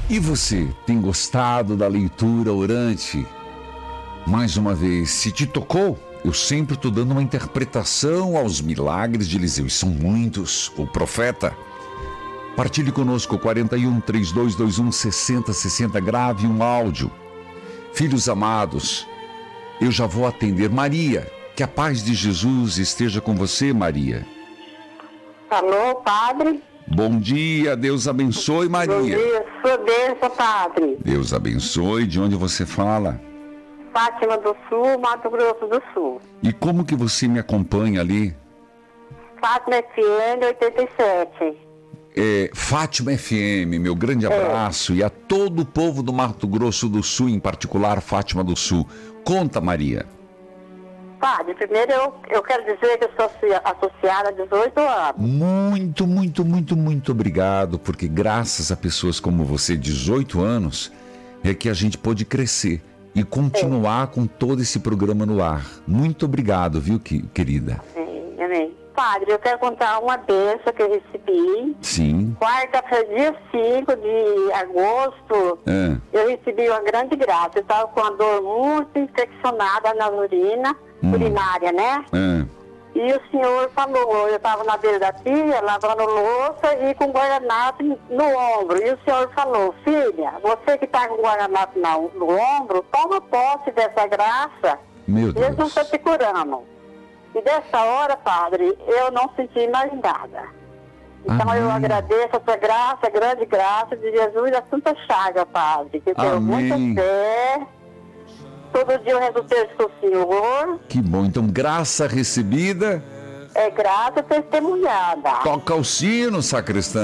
E você, tem gostado da leitura orante? Mais uma vez, se te tocou, eu sempre estou dando uma interpretação aos milagres de Eliseu. E são muitos, o profeta. Partilhe conosco, 41-3221-6060, grave um áudio. Filhos amados, eu já vou atender. Maria, que a paz de Jesus esteja com você, Maria. Alô, padre? Bom dia, Deus abençoe, Maria. Bom dia, sua bênção, padre. Deus abençoe. De onde você fala? Fátima do Sul, Mato Grosso do Sul. E como que você me acompanha ali? Fátima FM 87. Fátima FM, meu grande abraço. E a todo o povo do Mato Grosso do Sul, em particular Fátima do Sul. Conta, Maria. Padre, primeiro eu quero dizer que eu sou associada há 18 anos. Muito obrigado, porque graças a pessoas como você, 18 anos, é que a gente pôde crescer e continuar com todo esse programa no ar. Muito obrigado, viu, querida? Amém. Padre, eu quero contar uma bênção que eu recebi. Sim. Quarta-feira, dia 5 de agosto, eu recebi uma grande graça. Eu estava com a dor muito infeccionada na urina. Urinária, né? E o senhor falou, eu estava na beira da pia, lavando louça e com guardanapo no ombro. E o senhor falou, filha, você que está com guardanapo no ombro, toma posse dessa graça. Meu Deus. Eles não estão te curando. E dessa hora, padre, eu não senti mais nada. Então eu agradeço a sua graça, a grande graça de Jesus, a Santa Chaga, padre, que eu tenho muita fé. Todo dia eu rezo o texto com o senhor. Que bom, então graça recebida é graça testemunhada. Toca o sino, sacristão.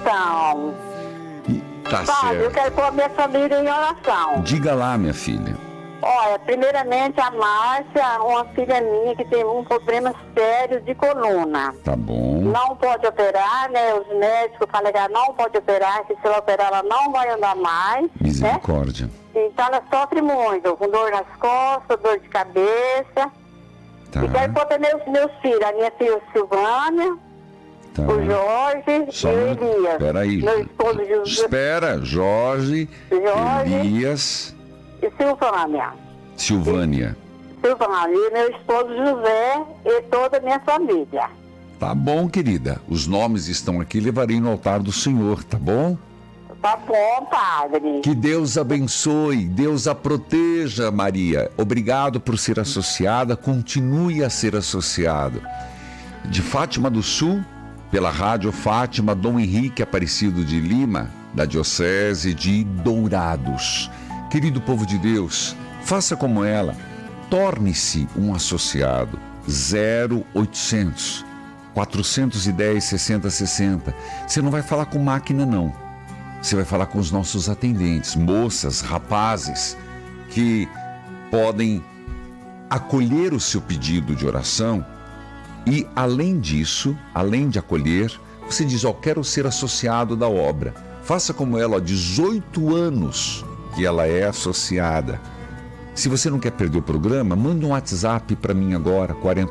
Tá Padre, certo. eu quero pôr a minha família em oração. Diga lá, minha filha. Olha, primeiramente a Márcia, uma filha minha que tem um problema sério de coluna. Tá bom. Não pode operar, né? Os médicos falam que ela não pode operar, que se ela operar ela não vai andar mais. Misericórdia. Né? Então ela sofre muito, com dor nas costas, dor de cabeça. Tá. E quero pôr também os meus filhos, a minha filha Silvânia, o Jorge e o Elias. Peraí. Meu esposo José. Espera, Jorge, Elias e Silvânia. Silvânia, e meu esposo José e toda a minha família. Tá bom, querida. Os nomes estão aqui, levarei no altar do Senhor, tá bom? Tá bom, padre. Que Deus abençoe, Deus a proteja, Maria. Obrigado por ser associada, continue a ser associado. De Fátima do Sul, pela Rádio Fátima, Dom Henrique Aparecido de Lima, da Diocese de Dourados. Querido povo de Deus, faça como ela, torne-se um associado. 0800 410 6060. Você não vai falar com máquina, não. Você vai falar com os nossos atendentes, moças, rapazes, que podem acolher o seu pedido de oração e, além disso, além de acolher, você diz, quero ser associado da obra. Faça como ela, há 18 anos que ela é associada. Se você não quer perder o programa, manda um WhatsApp para mim agora,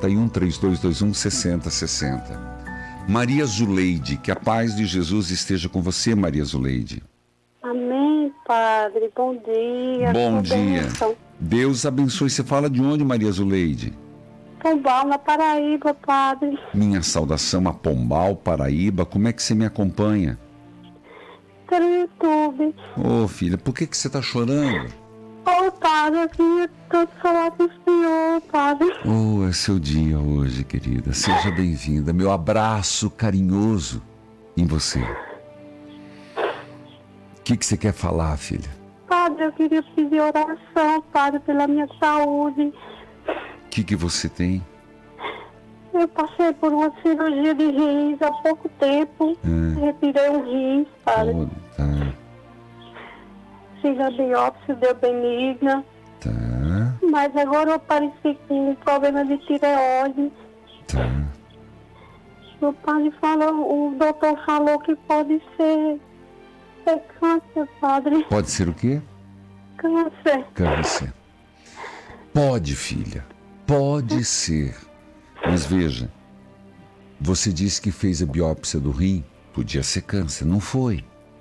41-3221-6060. Maria Zuleide, que a paz de Jesus esteja com você, Maria Zuleide. Amém, padre. Bom dia. Bom dia. Bênção. Deus abençoe. Você fala de onde, Maria Zuleide? Pombal, na Paraíba, padre. Minha saudação a Pombal, Paraíba. Como é que você me acompanha? Pelo YouTube. Filha, por que você está chorando? Padre, eu queria tanto falar com o senhor, padre. É seu dia hoje, querida. Seja bem-vinda. Meu abraço carinhoso em você. O que você quer falar, filha? Padre, eu queria pedir oração, padre, pela minha saúde. O que você tem? Eu passei por uma cirurgia de rins há pouco tempo. Retirei um rins, padre. Tá. Fiz a biópsia, deu benigna. Tá. Mas agora eu apareci com um problema de tireoide. Tá. O padre falou, o doutor falou que pode ser câncer, padre. Pode ser o quê? Câncer. Pode, filha. Pode ser. Mas veja, você disse que fez a biópsia do rim. Podia ser câncer, não foi.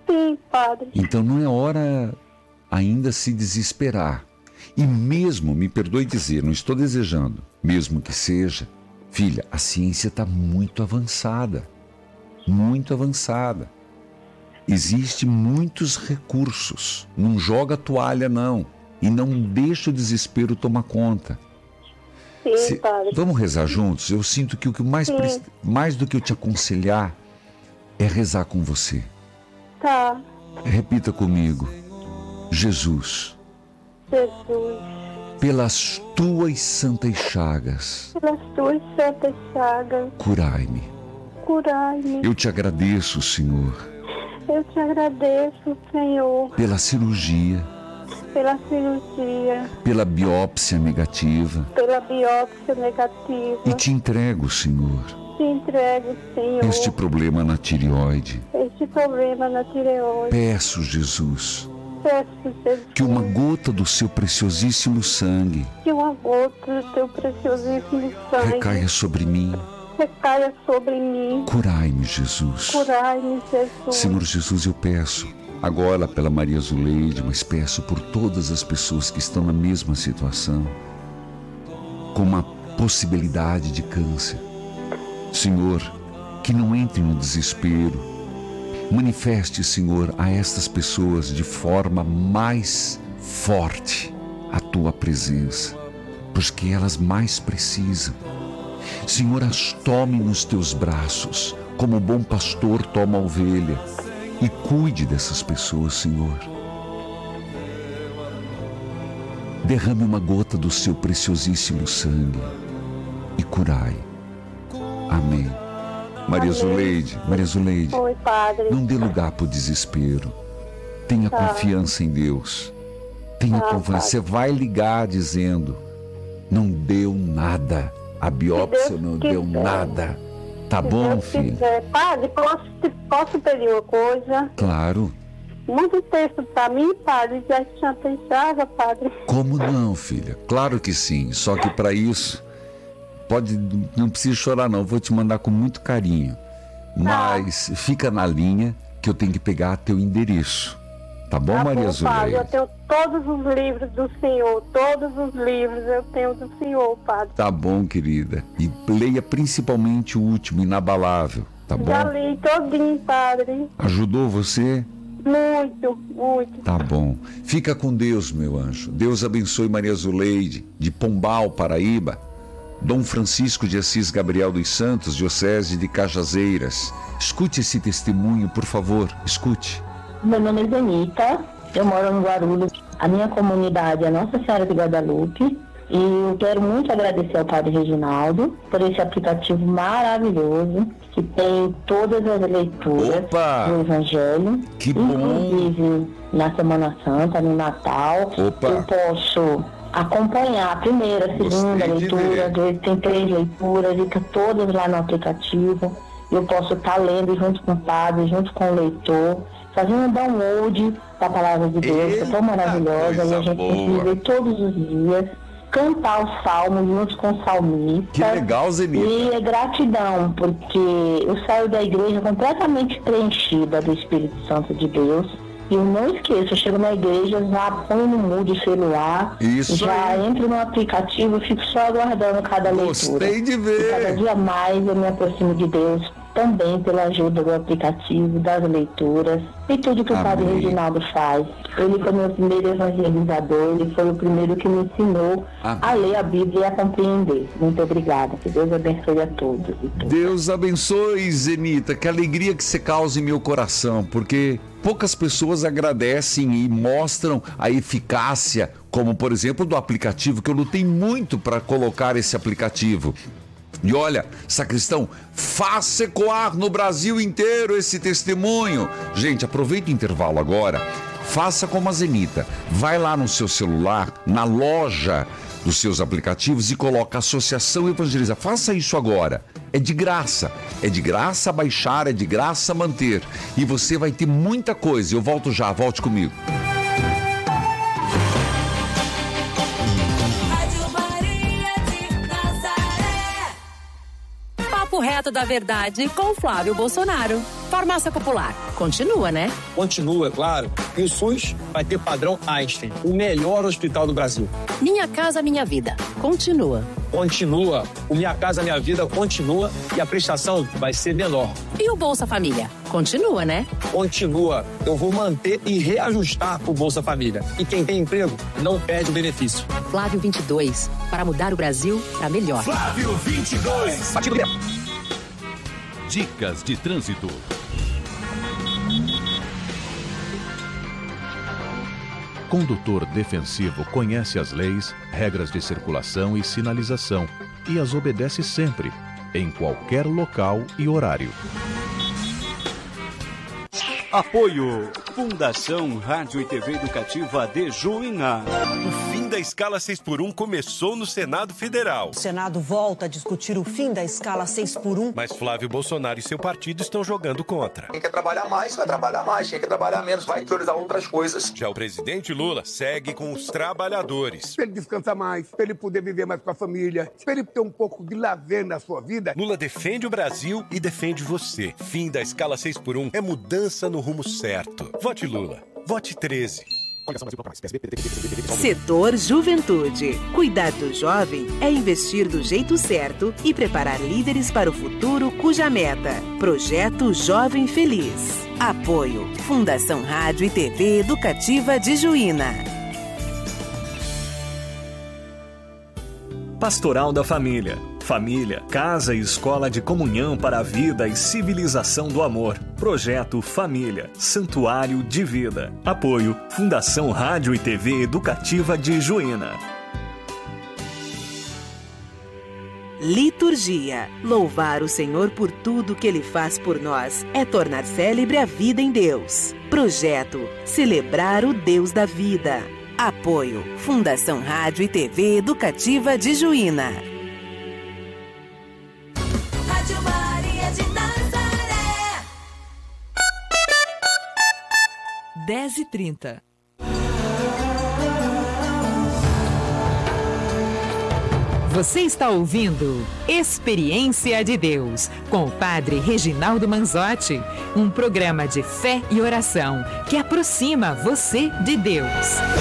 Sim, padre. Então não é hora ainda se desesperar. E mesmo, me perdoe dizer, não estou desejando, mesmo que seja, filha, a ciência está muito avançada. Muito avançada. Existem muitos recursos. Não joga a toalha, não. E não deixa o desespero tomar conta. Sim, padre. Vamos rezar juntos? Eu sinto que o que mais do que eu te aconselhar é rezar com você. Tá. Repita comigo. Jesus. Jesus. Pelas tuas santas chagas. Pelas tuas santas chagas. Curai-me. Curai-me. Eu te agradeço, Senhor. Eu te agradeço, Senhor. Pela cirurgia. Pela cirurgia. Pela biópsia negativa. Pela biópsia negativa. E te entrego, Senhor. Te entrego, Senhor. Este problema na tireoide. Este problema na tireoide. Peço, Jesus. Peço, Jesus. Que uma gota do seu preciosíssimo sangue. Que uma gota do teu preciosíssimo sangue. Recaia sobre mim. Recaia sobre mim. Curai-me, Jesus. Curai-me, Jesus. Senhor Jesus, eu peço. Agora pela Maria Zuleide, mas peço por todas as pessoas que estão na mesma situação, com uma possibilidade de câncer. Senhor, que não entre no desespero. Manifeste, Senhor, a estas pessoas de forma mais forte a Tua presença, porque elas mais precisam. Senhor, as tome nos Teus braços, como o bom pastor toma a ovelha. E cuide dessas pessoas, Senhor. Derrame uma gota do seu preciosíssimo sangue e curai. Amém. Maria Zuleide, Oi, padre. não dê lugar para o desespero. Tenha confiança em Deus. Tenha confiança. Você vai ligar dizendo, não deu nada. A biópsia não deu nada. Tá bom, filho? Padre, posso pedir uma coisa? Claro. Manda um texto para mim, padre, já Santa Chaga, padre. Como não, filha? Claro que sim. Só que para isso, não precisa chorar não. Vou te mandar com muito carinho. Mas fica na linha que eu tenho que pegar teu endereço. Tá bom, Maria Zuleide? Padre, eu tenho todos os livros do Senhor. Todos os livros eu tenho do Senhor, padre. Tá bom, querida. E leia principalmente o último, Inabalável. Tá bom? Já li todinho, padre. Ajudou você? Muito, muito. Tá bom. Fica com Deus, meu anjo. Deus abençoe Maria Zuleide, de Pombal, Paraíba. Dom Francisco de Assis Gabriel dos Santos, Diocese de Cajazeiras. Escute esse testemunho, por favor. Escute. Meu nome é Zenita, eu moro no Guarulhos. A minha comunidade é Nossa Senhora de Guadalupe. E eu quero muito agradecer ao Padre Reginaldo por esse aplicativo maravilhoso que tem todas as leituras do Evangelho. Que bom! Inclusive na Semana Santa, no Natal. Eu posso acompanhar a primeira, a segunda leitura. Tem 3 leituras, fica todas lá no aplicativo. Eu posso estar lendo junto com o Padre, junto com o leitor, fazendo um download da Palavra de Deus, que é tão maravilhosa, e a gente tem que ler todos os dias. Cantar os salmos junto com o salmista. Que legal, Zenita. E é gratidão, porque eu saio da igreja completamente preenchida do Espírito Santo de Deus. E eu não esqueço, eu chego na igreja, já ponho no mudo o celular, já entro no aplicativo e fico só aguardando cada leitura. Gostei de ver. E cada dia mais eu me aproximo de Deus, também pela ajuda do aplicativo, das leituras e tudo que o Padre Reginaldo faz. Ele foi meu primeiro evangelizador, ele foi o primeiro que me ensinou a ler a Bíblia e a compreender. Muito obrigada, que Deus abençoe a todos. Deus abençoe, Zenita, que alegria que você causa em meu coração, porque poucas pessoas agradecem e mostram a eficácia, como por exemplo do aplicativo, que eu lutei muito para colocar esse aplicativo. E olha, sacristão, faça ecoar no Brasil inteiro esse testemunho. Gente, aproveita o intervalo agora. Faça como a Zenita. Vai lá no seu celular, na loja dos seus aplicativos e coloca Associação Evangeliza. Faça isso agora. É de graça. É de graça baixar, é de graça manter. E você vai ter muita coisa. Eu volto já, volte comigo. Prato da Verdade com Flávio Bolsonaro. Farmácia Popular. Continua, né? Continua, claro. E o SUS vai ter padrão Einstein, o melhor hospital do Brasil. Minha Casa Minha Vida. Continua. Continua. O Minha Casa Minha Vida continua e a prestação vai ser menor. E o Bolsa Família? Continua, né? Continua. Eu vou manter e reajustar o Bolsa Família. E quem tem emprego não perde o benefício. Flávio 22. Para mudar o Brasil para melhor. Flávio 22. Partido dele. Dicas de trânsito. Condutor defensivo conhece as leis, regras de circulação e sinalização e as obedece sempre, em qualquer local e horário. Apoio Fundação Rádio e TV Educativa de Juína. O fim da escala 6x1 começou no Senado Federal. O Senado volta a discutir o fim da escala 6x1. Mas Flávio Bolsonaro e seu partido estão jogando contra. Quem quer trabalhar mais, vai trabalhar mais. Quem quer trabalhar menos, vai priorizar outras coisas. Já o presidente Lula segue com os trabalhadores. Para ele descansar mais, para ele poder viver mais com a família, para ele ter um pouco de lazer na sua vida. Lula defende o Brasil e defende você. Fim da escala 6x1 é mudança no rumo certo. Vote Lula. Vote 13. Setor Juventude. Cuidar do jovem é investir do jeito certo e preparar líderes para o futuro cuja meta. Projeto Jovem Feliz. Apoio Fundação Rádio e TV Educativa de Juína. Pastoral da Família. Família, casa e escola de comunhão para a vida e civilização do amor. Projeto Família, Santuário de Vida. Apoio Fundação Rádio e TV Educativa de Juína. Liturgia. Louvar o Senhor por tudo que Ele faz por nós é tornar célebre a vida em Deus. Projeto Celebrar o Deus da Vida. Apoio Fundação Rádio e TV Educativa de Juína. Rádio Maria de Nazaré. 10h30. Você está ouvindo Experiência de Deus, com o Padre Reginaldo Manzotti, um programa de fé e oração que aproxima você de Deus.